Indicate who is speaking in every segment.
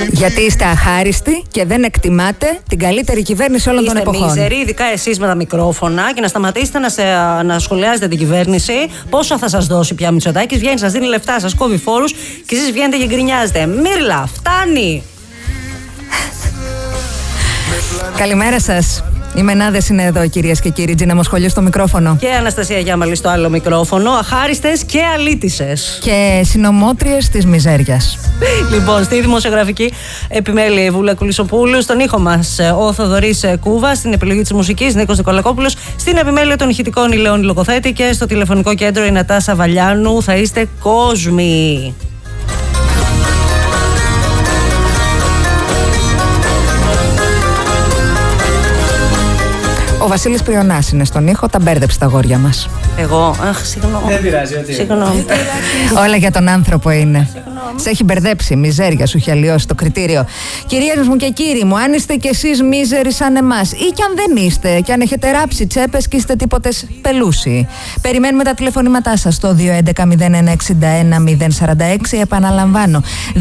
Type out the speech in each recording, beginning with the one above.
Speaker 1: Γιατί είστε αχάριστοι και δεν εκτιμάτε την καλύτερη κυβέρνηση όλων των εποχών.
Speaker 2: Είστε μίζεροι, ειδικά εσείς με τα μικρόφωνα, και να σταματήσετε να σχολιάζετε την κυβέρνηση. Πόσο θα σας δώσει πια Μητσοτάκης? Βγαίνει, σας δίνει λεφτά, σας κόβει φόρους και εσείς βγαίνετε και γκρινιάζετε. Μύρλα, φτάνει!
Speaker 1: Καλημέρα σας. Η Μενάδες είναι εδώ, κυρίες και κύριοι. Τζίνα Μοσχολιού στο μικρόφωνο.
Speaker 2: Και Αναστασία Γιάμαλη στο άλλο μικρόφωνο. Αχάριστες και αλήτισες.
Speaker 1: Και συνομότριες της μιζέριας.
Speaker 2: Λοιπόν, στη δημοσιογραφική επιμέλεια η Βούλα Κουλισσοπούλου. Στον ήχο μας ο Θοδωρής Κούβα. Στην επιλογή της μουσικής Νίκος Νικολακόπουλος. Στην επιμέλεια των ηχητικών η Λεόνη Λογοθέτη. Και στο τηλεφωνικό κέντρο η Νατάσα Βαλιάνου. Θα είστε κόσμοι.
Speaker 1: Ο Βασίλης Πριονάς είναι στον ήχο, τα μπέρδεψε τα αγόρια μας.
Speaker 2: Εγώ, συγγνώμη.
Speaker 3: Δεν πειράζει, ότι.
Speaker 2: Συγγνώμη.
Speaker 1: Όλα για τον άνθρωπο είναι. Σε έχει μπερδέψει, μιζέρια σου έχει αλλοιώσει το κριτήριο. Κυρίες μου και κύριοι μου, αν είστε κι εσείς μίζεροι σαν εμάς, ή κι αν δεν είστε, κι αν έχετε ράψει τσέπες και είστε τίποτες πελούσιοι, περιμένουμε τα τηλεφωνήματά σας στο 211-0161-046. Επαναλαμβάνω,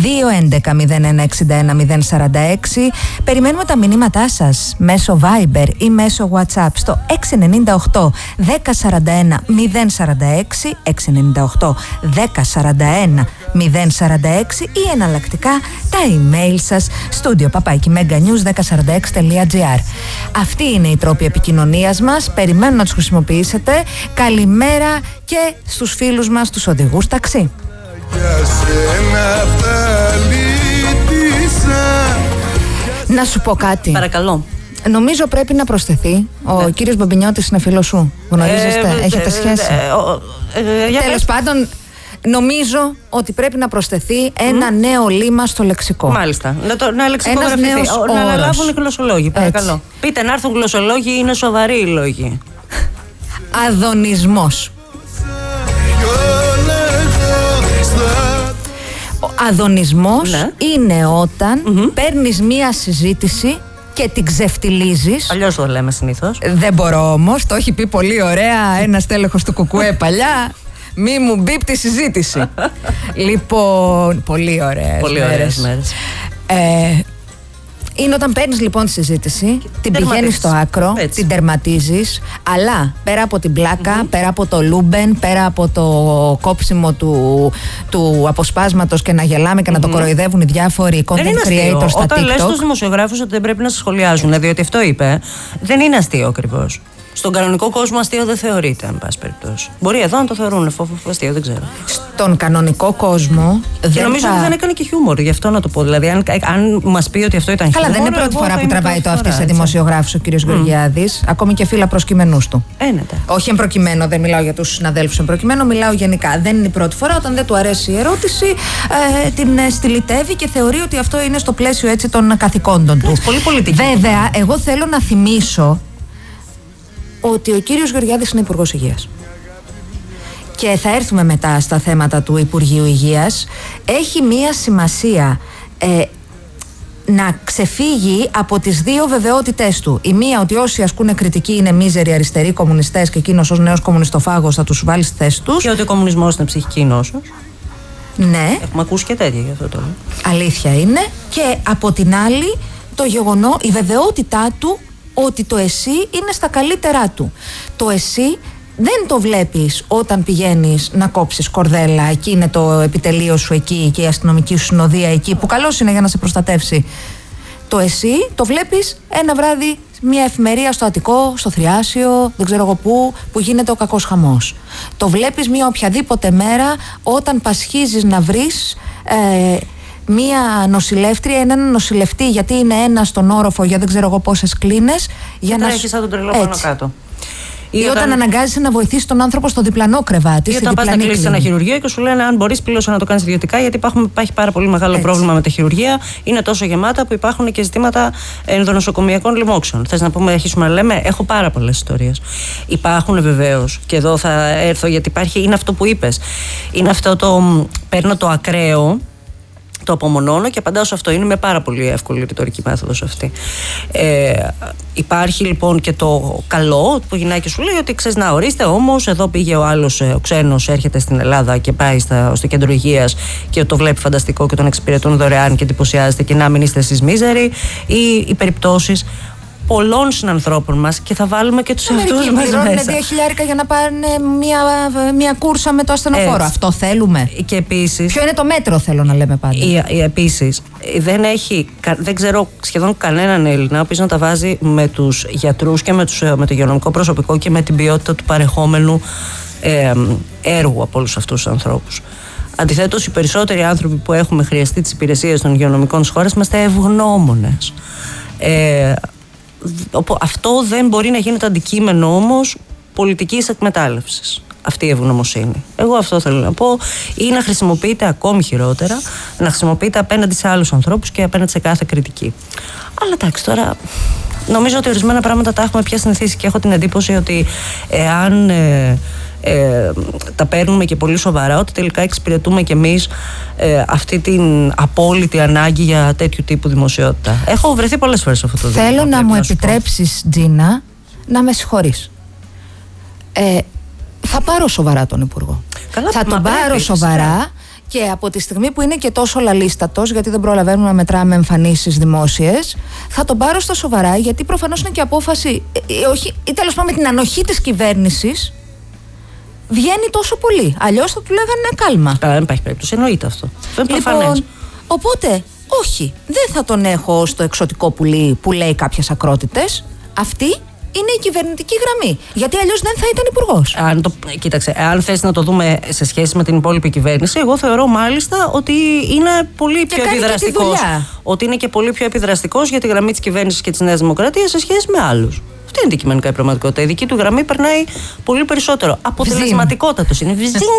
Speaker 1: 211-0161-046. Περιμένουμε τα μηνύματά σας μέσω Viber ή μέσω WhatsApp στο 698 1041 046, 698 1041 046, ή εναλλακτικά τα email σας studio@meganews1046.gr. Αυτή είναι η τρόπη επικοινωνίας μας. Περιμένω να τους χρησιμοποιήσετε. Καλημέρα και στους φίλους μας, τους οδηγούς ταξί. Να σου πω κάτι.
Speaker 2: Παρακαλώ.
Speaker 1: Νομίζω πρέπει να προσθεθεί. Ο κύριος Μπαμπινιώτης είναι φίλος σου. Γνωρίζεστε, έχετε σχέση? Τέλος πάντων, νομίζω ότι πρέπει να προσθεθεί ένα νέο λίμα στο λεξικό.
Speaker 2: Μάλιστα. Να λεξικογραφηθεί. Να αναλάβουν οι γλωσσολόγοι. Παρακαλώ. Πείτε να έρθουν γλωσσολόγοι, είναι σοβαροί οι λόγοι.
Speaker 1: Αδωνισμός. Ο αδωνισμός είναι όταν παίρνεις μία συζήτηση και την ξεφτιλίζεις.
Speaker 2: Αλλιώς το λέμε συνήθως.
Speaker 1: Δεν μπορώ όμως, το έχει πει πολύ ωραία ένας τέλεχος του Κουκουέ παλιά. Μη μου μπίπ τη συζήτηση. Λοιπόν, πολύ ωραίες μέρες. Είναι όταν παίρνεις λοιπόν τη συζήτηση, την πηγαίνεις στο άκρο, την τερματίζεις, αλλά πέρα από την πλάκα, πέρα από το λούμπεν, πέρα από το κόψιμο του αποσπάσματος και να γελάμε και να το κοροϊδεύουν οι διάφοροι content creators στα TikTok.
Speaker 2: Όταν λες στους δημοσιογράφους ότι δεν πρέπει να σε σχολιάζουν, διότι αυτό είπε, δεν είναι αστείο ακριβώς. Στον κανονικό κόσμο αστείο δεν θεωρείται, εν πάση περιπτώσει. Μπορεί εδώ να το θεωρούν αστείο, δεν ξέρω.
Speaker 1: Στον κανονικό κόσμο.
Speaker 2: Και νομίζω ότι δεν έκανε και χιούμορ, γι' αυτό να το πω. Δηλαδή, αν μας πει ότι αυτό ήταν χιούμορ.
Speaker 1: Καλά, δεν είναι πρώτη φορά που τραβάει το αυτή σε δημοσιογράφους ο κύριος Γεωργιάδης, ακόμη και φύλλα προσκειμένους του. Όχι εμπροκειμένο, δεν μιλάω για τους συναδέλφους εμπροκειμένο, μιλάω γενικά. Δεν είναι η πρώτη φορά. Όταν δεν του αρέσει η ερώτηση, την στυλιτεύει και θεωρεί ότι αυτό είναι στο πλαίσιο έτσι των καθηκόντων του.
Speaker 2: Πολύ πολιτική.
Speaker 1: Βέβαια, εγώ θέλω να θυμίσω ότι ο κύριος Γεωργιάδης είναι Υπουργός Υγείας. Και θα έρθουμε μετά στα θέματα του Υπουργείου Υγείας. Έχει μία σημασία να ξεφύγει από τις δύο βεβαιότητες του. Η μία ότι όσοι ασκούν κριτική είναι μίζεροι αριστεροί κομμουνιστές και εκείνος ως νέος κομμουνιστοφάγος θα τους βάλει στη θέση τους.
Speaker 2: Και ότι ο κομμουνισμός είναι ψυχική νόσος.
Speaker 1: Ναι.
Speaker 2: Έχουμε ακούσει και τέτοια γι' αυτό το.
Speaker 1: Αλήθεια είναι. Και από την άλλη το γεγονό, η βεβαιότητά του ότι το εσύ είναι στα καλύτερά του. Το εσύ δεν το βλέπεις όταν πηγαίνεις να κόψεις κορδέλα. Εκεί είναι το επιτελείο σου εκεί και η αστυνομική σου συνοδεία εκεί, που καλώς είναι για να σε προστατεύσει. Το εσύ το βλέπεις ένα βράδυ, μια εφημερία στο Αττικό, στο Θριάσιο, δεν ξέρω εγώ που γίνεται ο κακός χαμός. Το βλέπεις μια οποιαδήποτε μέρα όταν πασχίζεις να βρεις μία νοσηλεύτρια, έναν νοσηλευτή, γιατί είναι ένα στον όροφο για δεν ξέρω εγώ πόσες κλίνες. Για να
Speaker 2: έχεις σαν τον τρελό πάνω κάτω.
Speaker 1: Ή όταν αναγκάζεσαι να βοηθήσεις τον άνθρωπο στο διπλανό κρεβάτι.
Speaker 2: Ή όταν πας να κλείσεις ένα χειρουργείο και σου λένε αν μπορείς πλήρως να το κάνεις ιδιωτικά, γιατί υπάρχει πάρα πολύ μεγάλο πρόβλημα με τα χειρουργεία. Είναι τόσο γεμάτα που υπάρχουν και ζητήματα ενδονοσοκομειακών λοιμόξεων. Θες να πούμε, αρχίσουμε να λέμε, έχω πάρα πολλές ιστορίες. Υπάρχουν βεβαίως, και εδώ θα έρθω γιατί είναι αυτό που είπες. Είναι αυτό το παίρνω το ακραίο Το απομονώνω και απαντάω σε αυτό. Είναι με πάρα πολύ εύκολη ρητορική μέθοδος αυτή. Υπάρχει λοιπόν και το καλό που γυναίκες σου λέει ότι ξέρεις να ορίστε, όμως εδώ πήγε ο άλλος ο ξένος, έρχεται στην Ελλάδα και πάει στο κέντρο υγείας και το βλέπει φανταστικό και τον εξυπηρετούν δωρεάν και εντυπωσιάζεται και να μην είστε εσείς μίζεροι, ή οι περιπτώσεις πολλών συνανθρώπων μας, και θα βάλουμε και τους εαυτούς μας μέσα.
Speaker 1: Πληρώνουν 2.000 για να πάνε μια κούρσα με το ασθενοφόρο. Αυτό θέλουμε.
Speaker 2: Και επίσης,
Speaker 1: ποιο είναι το μέτρο, θέλω να λέμε πάντα.
Speaker 2: Επίσης, δεν ξέρω σχεδόν κανέναν Έλληνα ο οποίος να τα βάζει με τους γιατρούς και με το υγειονομικό προσωπικό και με την ποιότητα του παρεχόμενου έργου από όλους αυτούς τους ανθρώπους. Αντιθέτως, οι περισσότεροι άνθρωποι που έχουμε χρειαστεί τις υπηρεσίες των υγειονομικών της χώρας είμαστε ευγνώμονες. Αυτό δεν μπορεί να γίνεται αντικείμενο όμως πολιτικής εκμετάλλευσης, αυτή η ευγνωμοσύνη. Εγώ αυτό θέλω να πω, ή να χρησιμοποιείται ακόμη χειρότερα, να χρησιμοποιείται απέναντι σε άλλους ανθρώπους και απέναντι σε κάθε κριτική. Αλλά εντάξει, τώρα νομίζω ότι ορισμένα πράγματα τα έχουμε πια συνηθίσει και έχω την εντύπωση ότι εάν τα παίρνουμε και πολύ σοβαρά, ότι τελικά εξυπηρετούμε κι εμείς αυτή την απόλυτη ανάγκη για τέτοιου τύπου δημοσιότητα. Έχω βρεθεί πολλές φορές σε αυτό το δίλημμα.
Speaker 1: Θέλω να μου επιτρέψεις, Τζίνα, να με συγχωρείς. Θα πάρω σοβαρά τον Υπουργό. Θα τον πάρω σοβαρά. Και από τη στιγμή που είναι και τόσο λαλίστατος, γιατί δεν προλαβαίνουμε να μετράμε εμφανίσεις δημόσιες, θα τον πάρω στα σοβαρά, γιατί προφανώς είναι και απόφαση, ή τέλος πάντων με την ανοχή της κυβέρνησης, βγαίνει τόσο πολύ. Αλλιώς θα του λέγανε κάλμα.
Speaker 2: Καλά, δεν υπάρχει περίπτωση. Εννοείται αυτό. Δεν είναι προφανές.
Speaker 1: Οπότε, όχι, δεν θα τον έχω στο εξωτικό πουλί που λέει κάποιες ακρότητες. Αυτή είναι η κυβερνητική γραμμή. Γιατί αλλιώς δεν θα ήταν υπουργός.
Speaker 2: Κοίταξε, αν θες να το δούμε σε σχέση με την υπόλοιπη κυβέρνηση, εγώ θεωρώ μάλιστα ότι είναι πολύ πιο επιδραστικός. Ότι είναι και πολύ πιο επιδραστικός για τη γραμμή της κυβέρνησης και της Νέας Δημοκρατίας σε σχέση με άλλους. Αυτή είναι αντικειμενικά η πραγματικότητα. Η δική του γραμμή περνάει πολύ περισσότερο. Αποτελεσματικότατος είναι.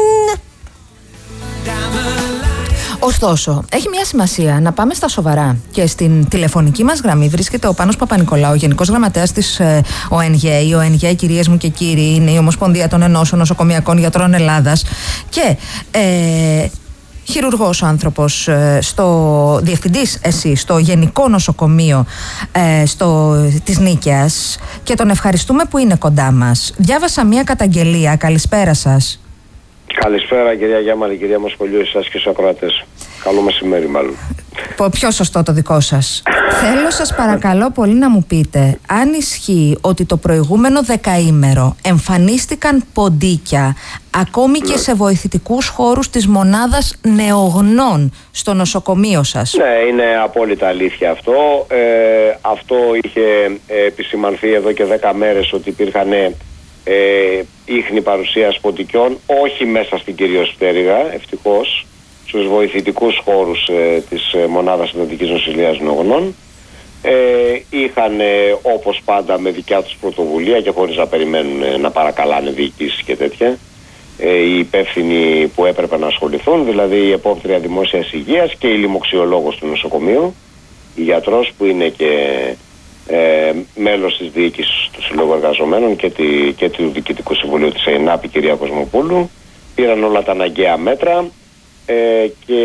Speaker 1: Ωστόσο, έχει μια σημασία να πάμε στα σοβαρά και στην τηλεφωνική μας γραμμή βρίσκεται ο Πάνος Παπα-Νικολάου, ο Γενικός Γραμματέας της ΟΕΝΓΕ. Η ΟΕΝΓΕ, κυρίες μου και κύριοι, είναι η Ομοσπονδία των Ενώσεων Νοσοκομιακών Γιατρών Ελλάδας και χειρουργός ο άνθρωπος, διευθυντής εσύ στο Γενικό Νοσοκομείο της Νίκαιας, και τον ευχαριστούμε που είναι κοντά μας. Διάβασα μια καταγγελία. Καλησπέρα σας.
Speaker 3: Καλησπέρα κυρία Γιάμαλη, κυρία Μοσχολιού, εσάς και στους ακροατές. Καλό μεσημέρι μάλλον.
Speaker 1: Πιο σωστό το δικό σας. Θέλω σας παρακαλώ πολύ να μου πείτε αν ισχύει ότι το προηγούμενο δεκαήμερο εμφανίστηκαν ποντίκια ακόμη και σε βοηθητικούς χώρους της μονάδας νεογνών στο νοσοκομείο σας.
Speaker 3: Ναι, είναι απόλυτα αλήθεια αυτό. Αυτό είχε επισημανθεί εδώ και 10 μέρες ότι υπήρχαν ίχνη παρουσίας ποντικιών, όχι μέσα στην κυρίως πτέρυγα, ευτυχώς, στους βοηθητικούς χώρους της μονάδας εντατικής νοσηλείας νεογνών. Είχαν όπως πάντα με δικιά τους πρωτοβουλία και χωρίς να περιμένουν να παρακαλάνε διοικήσεις και τέτοια, οι υπεύθυνοι που έπρεπε να ασχοληθούν, δηλαδή η επόπτρια δημόσιας υγείας και η λοιμοξιολόγος του νοσοκομείου, η γιατρός που είναι και μέλος της διοίκησης του Συλλόγου Εργαζομένων και του Διοικητικού Συμβουλίου της ΕΙΝΑΠ, η κυρία Κοσμοπούλου, πήραν όλα τα αναγκαία μέτρα και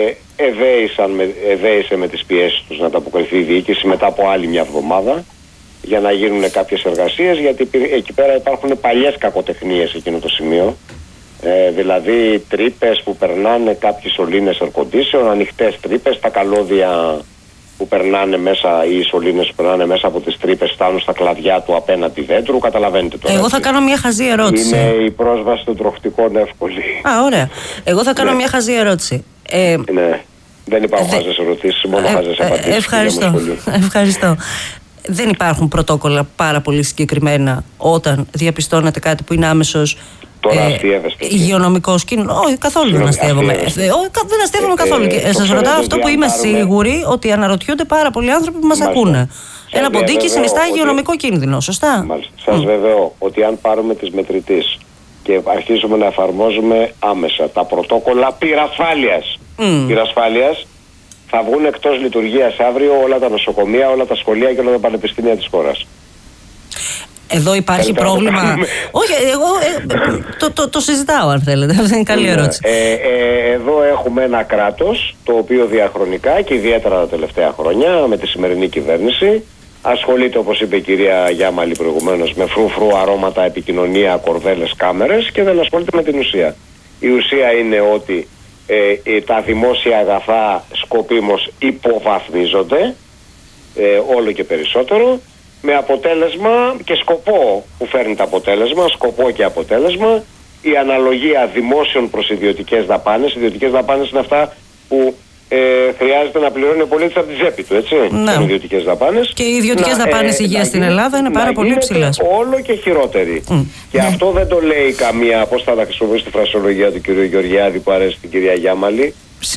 Speaker 3: ευέησε με τις πιέσεις τους να ανταποκριθεί η διοίκηση μετά από άλλη μια εβδομάδα για να γίνουν κάποιες εργασίες, γιατί εκεί πέρα υπάρχουν παλιές κακοτεχνίες εκείνο το σημείο, δηλαδή τρύπες που περνάνε κάποιες σωλήνες air condition, ανοιχτές τρύπες, τα καλώδια που περνάνε μέσα, οι σωλήνες που περνάνε μέσα από τις τρύπες φτάνουν στα κλαδιά του απέναντι δέντρου. Καταλαβαίνετε τώρα.
Speaker 2: Εγώ θα κάνω μια χαζή ερώτηση.
Speaker 3: Είναι η πρόσβαση των τροχτικών εύκολη.
Speaker 2: Ωραία. Εγώ θα κάνω μια χαζή ερώτηση.
Speaker 3: Ναι. Δεν υπάρχουν χαζές ερωτήσεις, μόνο χαζές απαντήσεις.
Speaker 2: Ευχαριστώ. Δεν υπάρχουν πρωτόκολλα πάρα πολύ συγκεκριμένα όταν διαπιστώνεται κάτι που είναι άμεσος υγειονομικός κίνδυνος? Όχι, καθόλου δεν αστείευομαι. Δεν αστείευομαι καθόλου. Σας ρωτάω αυτό που είμαι σίγουρη ότι αναρωτιούνται πάρα πολλοί άνθρωποι που μας ακούνε. Ένα ποντίκι συνιστά υγειονομικό κίνδυνο, σωστά?
Speaker 3: Σας βεβαιώ ότι αν πάρουμε τις μετρητής και αρχίσουμε να εφαρμόζουμε άμεσα τα πρωτόκολλα πυρασφάλειας, θα βγουν εκτός λειτουργίας αύριο όλα τα νοσοκομεία, όλα τα σχολεία και όλα τα πανεπιστήμια της χώρας.
Speaker 2: Εδώ υπάρχει πρόβλημα. Όχι, εγώ το συζητάω αν θέλετε. Αυτή είναι καλή ερώτηση.
Speaker 3: Εδώ έχουμε ένα κράτος το οποίο διαχρονικά και ιδιαίτερα τα τελευταία χρόνια με τη σημερινή κυβέρνηση ασχολείται, όπως είπε η κυρία Γιάμαλη προηγουμένως, με φρου-φρου αρώματα, επικοινωνία, κορδέλες, κάμερες και δεν ασχολείται με την ουσία. Η ουσία είναι ότι τα δημόσια αγαθά σκοπίμως υποβαθμίζονται όλο και περισσότερο, με αποτέλεσμα και σκοπό που φέρνει το αποτέλεσμα, σκοπό και αποτέλεσμα, η αναλογία δημόσιων προς ιδιωτικές δαπάνες. Ιδιωτικές δαπάνες είναι αυτά που χρειάζεται να πληρώνει ο πολίτης από τη τσέπη του, έτσι.
Speaker 2: Ναι.
Speaker 3: Ιδιωτικές δαπάνες.
Speaker 2: Και οι ιδιωτικές δαπάνες υγείας στην Ελλάδα είναι πάρα πολύ ψηλές.
Speaker 3: Όλο και χειρότεροι. Και αυτό δεν το λέει καμία, πώς θα τα χρησιμοποιήσει τη φρασιολογία του κ. Γεωργιάδη που αρέσει στην κυρία Γιάμαλη.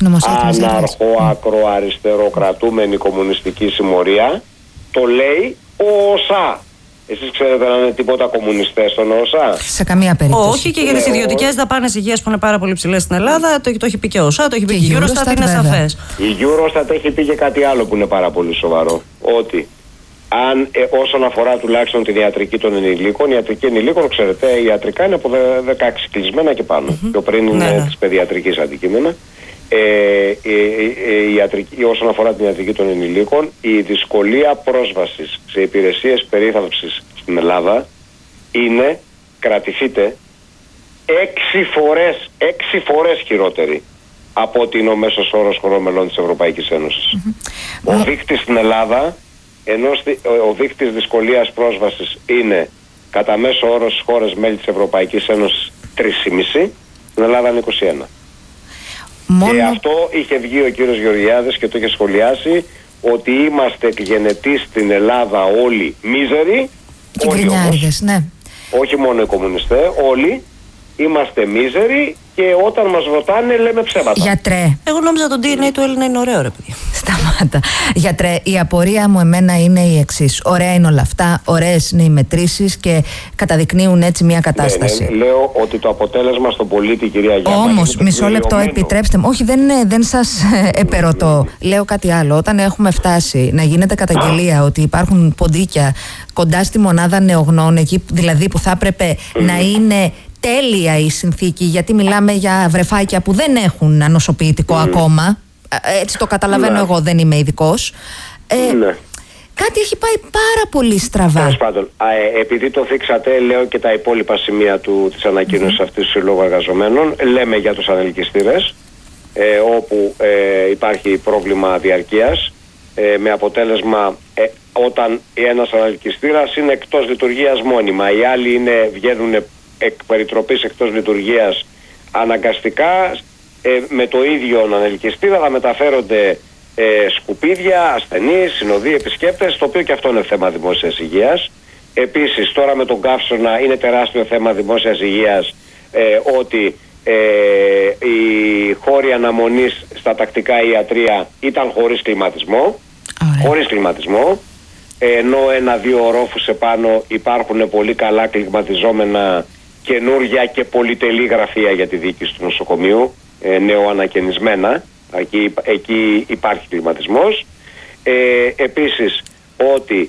Speaker 3: Αναρχοακροαριστεροκρατούμενη κομμουνιστική συμμορία. Το λέει ο ΟΣΑ. Εσείς ξέρετε να είναι τίποτα κομμουνιστές στον ΟΣΑ?
Speaker 1: Σε καμία περίπτωση.
Speaker 2: Όχι, και για τις ιδιωτικές δαπάνες υγείας που είναι πάρα πολύ ψηλές στην Ελλάδα, το έχει πει και ο ΟΣΑ, το έχει πει και η Eurostat, είναι σαφές.
Speaker 3: Η Eurostat έχει πει και κάτι άλλο που είναι πάρα πολύ σοβαρό. Ότι αν όσον αφορά τουλάχιστον την ιατρική των ενηλίκων, η ιατρική ενηλίκων, ξέρετε, η ιατρικά είναι από 16 κλεισμένα και πάνω. Πιο πριν είναι της παιδιατρικής αντικείμενα. Όσον αφορά την ιατρική των ενηλίκων, η δυσκολία πρόσβασης σε υπηρεσίες περίθαλψης στην Ελλάδα είναι, κρατηθείτε, 6 φορές χειρότερη από ότι είναι ο μέσος όρος χωρών μελών της Ευρωπαϊκής Ένωσης. Ο δείκτης στην Ελλάδα, ενώ ο δείκτης δυσκολίας πρόσβασης είναι κατά μέσο όρο στις χώρες μέλη της Ευρωπαϊκής Ένωσης 3,5, στην Ελλάδα είναι 21. Και αυτό είχε βγει ο κύριος Γεωργιάδης και το είχε σχολιάσει, ότι είμαστε εκγενετοί στην Ελλάδα όλοι μίζεροι.
Speaker 1: Και γκρινιάριδες, ναι.
Speaker 3: Όχι μόνο οι κομμουνιστές, όλοι είμαστε μίζεροι και όταν μας ρωτάνε λέμε ψέματα.
Speaker 1: Γιατρέ.
Speaker 2: Εγώ νόμιζα το DNA του Έλληνα είναι ωραίο, ρε παιδιά.
Speaker 1: Σταμάτα. Γιατρέ, η απορία μου εμένα είναι η εξής. Ωραία είναι όλα αυτά, ωραίες είναι οι μετρήσεις και καταδεικνύουν έτσι μια κατάσταση.
Speaker 3: Ναι, λέω ότι το αποτέλεσμα στον πολίτη, κυρία Γιάννη.
Speaker 1: Όμως, μισό λεπτό, επιτρέψτε μου. Όχι, δεν σας επερωτώ. Λέω κάτι άλλο. Όταν έχουμε φτάσει να γίνεται καταγγελία ότι υπάρχουν ποντίκια κοντά στη μονάδα νεογνών, εκεί δηλαδή που θα έπρεπε να είναι τέλεια η συνθήκη, γιατί μιλάμε για βρεφάκια που δεν έχουν ανοσοποιητικό ακόμα. Έτσι το καταλαβαίνω εγώ, δεν είμαι ειδικός. Κάτι έχει πάει πάρα πολύ στραβά.
Speaker 3: Τέλος πάντων, επειδή το θίξατε, λέω και τα υπόλοιπα σημεία της ανακοίνωσης αυτής του Συλλόγου Εργαζομένων. Λέμε για τους ανελκυστήρες, όπου υπάρχει πρόβλημα διαρκείας, με αποτέλεσμα όταν ένας ανελκυστήρας είναι εκτός λειτουργίας μόνιμα, οι άλλοι βγαίνουν εκ περιτροπής εκτός λειτουργίας αναγκαστικά, με το ίδιο ανελκυστήρα θα μεταφέρονται σκουπίδια, ασθενείς, συνοδοί, επισκέπτες, το οποίο και αυτό είναι θέμα δημόσιας υγείας. Επίσης τώρα με τον καύσωνα είναι τεράστιο θέμα δημόσιας υγείας, ότι οι χώροι αναμονής στα τακτικά ιατρεία ήταν χωρίς κλιματισμό. Χωρίς κλιματισμό, ενώ 1-2 ορόφους επάνω υπάρχουν πολύ καλά κλιματιζόμενα καινούργια και πολυτελή γραφεία για τη διοίκηση του νοσοκομείου, νεοανακαινισμένα. Εκεί υπάρχει κλιματισμός. Επίσης ότι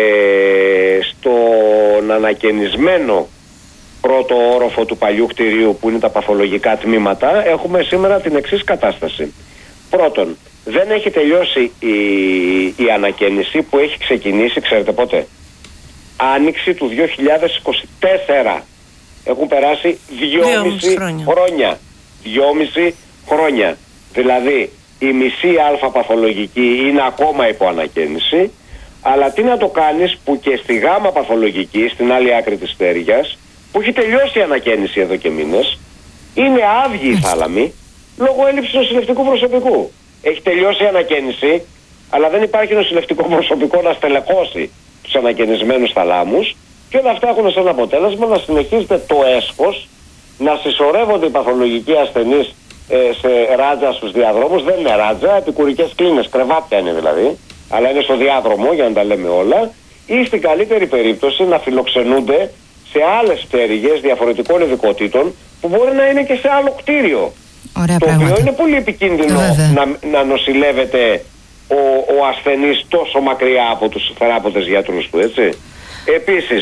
Speaker 3: στον ανακαινισμένο πρώτο όροφο του παλιού κτηρίου, που είναι τα παθολογικά τμήματα, έχουμε σήμερα την εξής κατάσταση. Πρώτον, δεν έχει τελειώσει η ανακαίνιση που έχει ξεκινήσει, ξέρετε πότε? Άνοιξη του 2024. Έχουν περάσει 2,5 χρόνια. 2,5 χρόνια. Δηλαδή η μισή αλφα παθολογική είναι ακόμα υπό ανακαίνιση, αλλά τι να το κάνεις που και στη γάμα παθολογική, στην άλλη άκρη της Στέριγιας, που έχει τελειώσει η ανακαίνιση εδώ και μήνες, είναι άδειοι οι θάλαμοι λόγω έλλειψης νοσηλευτικού προσωπικού. Έχει τελειώσει η ανακαίνιση, αλλά δεν υπάρχει νοσηλευτικό προσωπικό να στελεχώσει τους ανακαινισμένους θαλάμους, και όλα αυτά έχουν σαν αποτέλεσμα να συνεχίζεται το έσχος, να συσσωρεύονται οι παθολογικοί ασθενείς σε ράτζα στους διαδρόμους. Δεν είναι ράτζα, επικουρικές κλίνες, κρεβάτια είναι δηλαδή, αλλά είναι στο διάδρομο για να τα λέμε όλα, ή στην καλύτερη περίπτωση να φιλοξενούνται σε άλλες πτέρυγες διαφορετικών ειδικοτήτων που μπορεί να είναι και σε άλλο κτίριο.
Speaker 1: Ωραία,
Speaker 3: το οποίο είναι πολύ επικίνδυνο να νοσηλεύεται ο ασθενής τόσο μακριά από τους θεράποντες γιατρούς του, έτσι. Επίσης,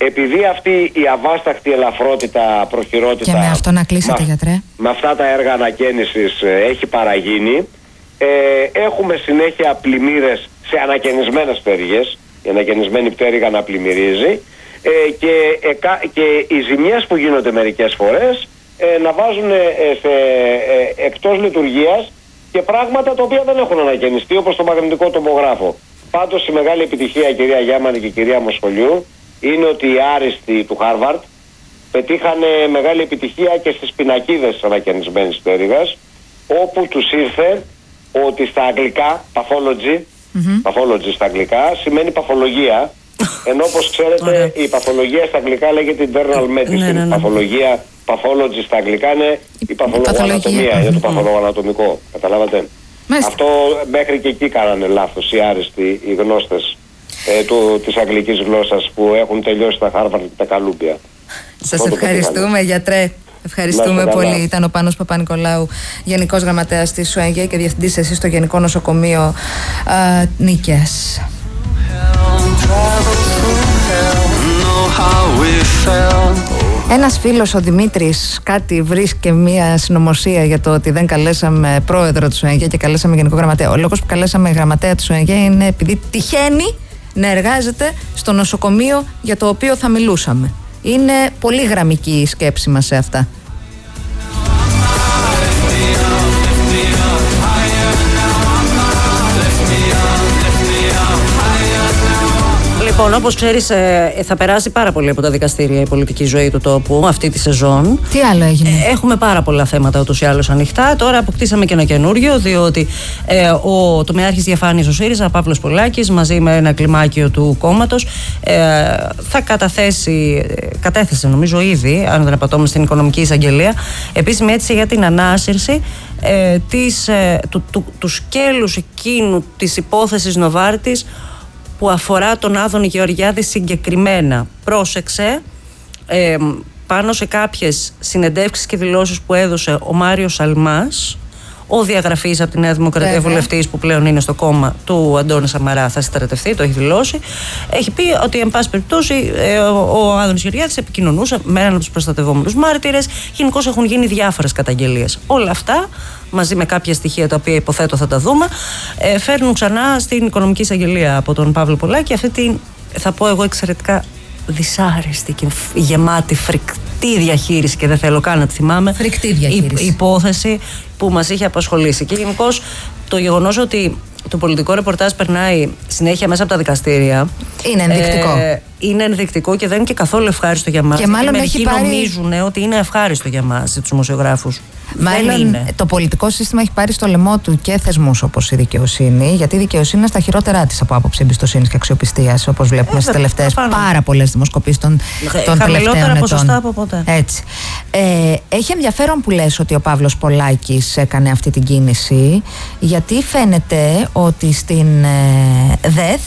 Speaker 3: επειδή αυτή η αβάσταχτη ελαφρότητα, προχειρότητα...
Speaker 1: Και με αυτό να κλείσετε, γιατρέ.
Speaker 3: Με αυτά τα έργα ανακαίνησης έχει παραγίνει. Έχουμε συνέχεια πλημμύρες σε ανακαινισμένες πτέρυγες. Η ανακαινισμένη πτέρυγα να πλημμυρίζει. Και οι ζημιές που γίνονται μερικές φορές να βάζουν εκτός λειτουργίας και πράγματα τα οποία δεν έχουν ανακαινιστεί, όπως το μαγνητικό τομογράφο. Πάντως η μεγάλη επιτυχία, κυρία Γιάμανη και κυρία Μοσχολιού, είναι ότι οι άριστοι του Χάρβαρτ πετύχανε μεγάλη επιτυχία και στις πινακίδες της ανακαινισμένης πτέρυγας, όπου τους ήρθε ότι στα αγγλικά pathology στα αγγλικά σημαίνει παθολογία, ενώ όπως ξέρετε η παθολογία στα αγγλικά λέγεται internal medicine. Παθολογία, pathology στα αγγλικά είναι η παθολογοανατομία, είναι το παθολογοανατομικό. Καταλάβατε. Αυτό μέχρι και εκεί κάνανε λάθος οι άριστοι, οι γνώστες της αγγλικής γλώσσας που έχουν τελειώσει τα Χάρβαρντ και τα καλούπια.
Speaker 1: Σας ευχαριστούμε, γιατρέ. Ευχαριστούμε πολύ. Ήταν ο Πάνος Παπα-Νικολάου, Γενικός Γραμματέας της ΟΕΓΕ και Διευθυντής εσείς στο Γενικό Νοσοκομείο Νίκαιας. Ένας φίλος, ο Δημήτρης, κάτι βρίσκει μια συνωμοσία για το ότι δεν καλέσαμε πρόεδρο της ΟΕΓΕ και καλέσαμε Γενικό Γραμματέα. Ο λόγος που καλέσαμε γραμματέα της ΟΕΓΕ είναι επειδή τυχαίνει να εργάζεται στο νοσοκομείο για το οποίο θα μιλούσαμε. Είναι πολύ γραμμική η σκέψη μας σε αυτά.
Speaker 2: Λοιπόν, όπως ξέρεις, θα περάσει πάρα πολύ από τα δικαστήρια η πολιτική ζωή του τόπου αυτή τη σεζόν.
Speaker 1: Τι άλλο έγινε?
Speaker 2: Έχουμε πάρα πολλά θέματα ούτως ή άλλως ανοιχτά. Τώρα αποκτήσαμε και ένα καινούριο, διότι ο τομεάρχης διαφάνειας του ΣΥΡΙΖΑ, Παύλος Πολάκης, μαζί με ένα κλιμάκιο του κόμματος, θα κατέθεσε νομίζω ήδη, αν δεν απατώμε, στην Οικονομική Εισαγγελία, επίσημη αίτηση για την ανάσυρση του σκέλους εκείνου της υπόθεσης Νοβάρτης που αφορά τον Άδωνη Γεωργιάδη συγκεκριμένα. Πρόσεξε, πάνω σε κάποιες συνεντεύξεις και δηλώσεις που έδωσε ο Μάριος Αλμάς, ο διαγραφής από τη Νέα Δημοκρατία βουλευτής που πλέον είναι στο κόμμα του Αντώνη Σαμαρά, θα συστρατευτεί, το έχει δηλώσει. Έχει πει ότι, εν πάση περιπτώσει, ο Άδωνης Γεωργιάδης επικοινωνούσε με έναν από τους προστατευόμενους μάρτυρες. Γενικώς έχουν γίνει διάφορες καταγγελίες. Όλα αυτά, μαζί με κάποια στοιχεία τα οποία υποθέτω θα τα δούμε, φέρνουν ξανά στην Οικονομική Εισαγγελία από τον Παύλο Πολάκη αυτή την, θα πω εγώ, εξαιρετικά δυσάρεστη και γεμάτη φρικτή διαχείριση, και δεν θέλω καν να τη θυμάμαι,
Speaker 1: φρικτή διαχείριση,
Speaker 2: υπόθεση που μας είχε απασχολήσει. Και γενικώς το γεγονός ότι το πολιτικό ρεπορτάζ περνάει συνέχεια μέσα από τα δικαστήρια
Speaker 1: είναι ενδεικτικό.
Speaker 2: Είναι ενδεικτικό και δεν είναι και καθόλου ευχάριστο για μας.
Speaker 1: Και μάλλον έχει πάρει...
Speaker 2: νομίζουν ότι είναι ευχάριστο για μας, τους δημοσιογράφους.
Speaker 1: Μάλλον το πολιτικό σύστημα έχει πάρει στο λαιμό του και θεσμούς όπως η δικαιοσύνη, γιατί η δικαιοσύνη είναι στα χειρότερά της από άποψη εμπιστοσύνης και αξιοπιστίας, όπως βλέπουμε στις τελευταίες πάρα πολλές δημοσκοπήσεις των τελευταίων
Speaker 2: ποσοστά από ποτέ.
Speaker 1: Έτσι. Έχει ενδιαφέρον που λες ότι ο Παύλος Πολάκης έκανε αυτή την κίνηση, γιατί φαίνεται ότι στην ΔΕΘ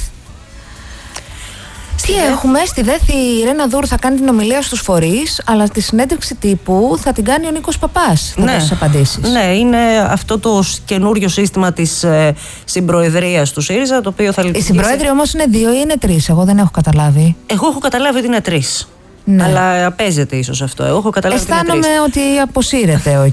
Speaker 1: τι έχουμε, στη ΔΕΘ η Ρένα Δούρ θα κάνει την ομιλία στους φορείς, αλλά τη συνέντευξη τύπου θα την κάνει ο Νίκος Παπάς. Θα δώσει απαντήσεις.
Speaker 2: Ναι, είναι αυτό το καινούριο σύστημα της συμπροεδρίας του ΣΥΡΙΖΑ, το οποίο θα λειτουργήσει.
Speaker 1: Οι συμπροέδροι όμως είναι 2 ή είναι 3, εγώ δεν έχω καταλάβει.
Speaker 2: Εγώ έχω καταλάβει ότι είναι 3. Ναι. Αλλά παίζεται ίσως αυτό. Εγώ έχω καταλάβει ότι είναι 3.
Speaker 1: Αισθάνομαι ότι αποσύρεται ο